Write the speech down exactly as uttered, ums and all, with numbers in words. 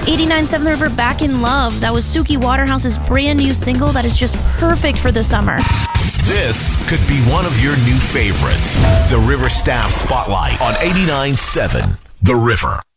eighty-nine point seven River, Back in Love. That was Suki Waterhouse's brand new single that is just perfect for the summer. This could be one of your new favorites. The River Staff Spotlight on eighty-nine point seven The River.